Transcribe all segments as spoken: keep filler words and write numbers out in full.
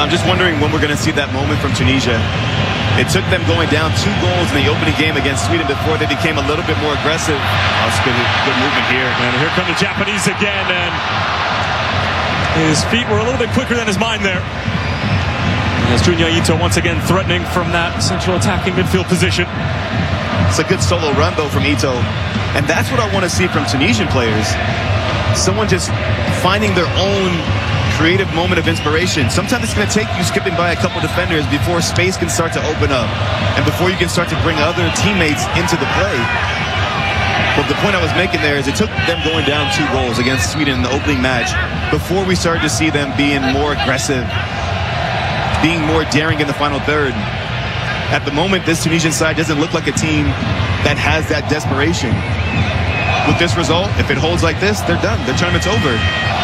I'm just wondering when we're going to see that moment from Tunisia. It took them going down two goals in the opening game against Sweden before they became a little bit more aggressive. Oh, it's good, good movement here. And here come the Japanese again, and his feet were a little bit quicker than his mind there. As Junya Ito once again threatening from that central attacking midfield position. It's a good solo run, though, from Ito. And that's what I want to see from Tunisian players. Someone just finding their own creative moment of inspiration. Sometimes it's going to take you skipping by a couple defenders before space can start to open up and before you can start to bring other teammates into the play. But the point I was making there is it took them going down two goals against Sweden in the opening match before we started to see them being more aggressive, being more daring in the final third. At the moment, this Tunisian side doesn't look like a team that has that desperation. With this result, if it holds like this, they're done. Their tournament's over.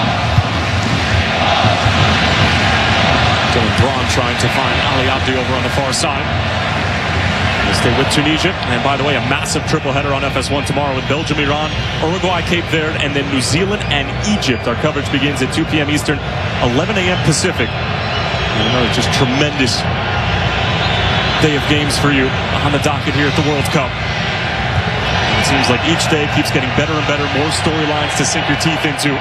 Dylan Braun trying to find Ali Abdi over on the far side. They stay with Tunisia. And by the way, a massive triple header on F S one tomorrow with Belgium, Iran, Uruguay, Cape Verde, and then New Zealand and Egypt. Our coverage begins at two p m Eastern, eleven a m Pacific. And another just tremendous day of games for you on the docket here at the World Cup. And it seems like each day keeps getting better and better, more storylines to sink your teeth into.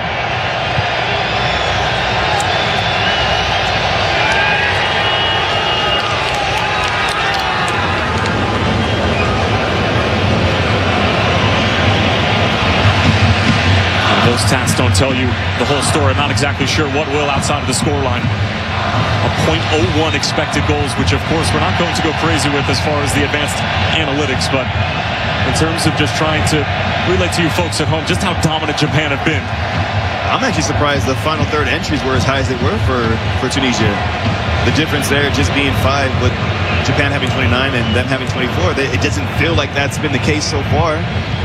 Those stats don't tell you the whole story. I'm not exactly sure what will outside of the scoreline. A point oh one expected goals, which of course we're not going to go crazy with as far as the advanced analytics, but in terms of just trying to relate to you folks at home just how dominant Japan have been. I'm actually surprised the final third entries were as high as they were for, for Tunisia. The difference there just being five, with Japan having twenty-nine and them having twenty-four. They, it doesn't feel like that's been the case so far.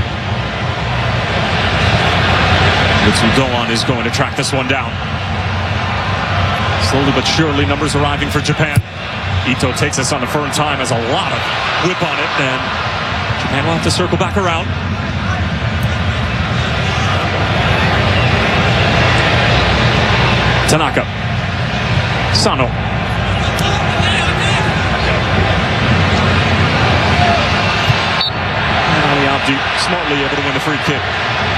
Golan is going to track this one down. Slowly but surely, numbers arriving for Japan. Ito takes us on the firm time, has a lot of whip on it, and Japan will have to circle back around. Tanaka. Sano. And Ali Abdi smartly able to win the free kick.